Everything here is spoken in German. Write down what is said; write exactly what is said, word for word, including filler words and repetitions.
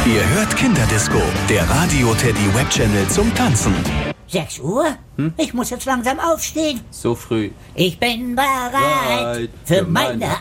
Ihr hört Kinderdisco, der Radio-Teddy-Web-Channel zum Tanzen. sechs Uhr? Hm? Ich muss jetzt langsam aufstehen. So früh. Ich bin bereit für meine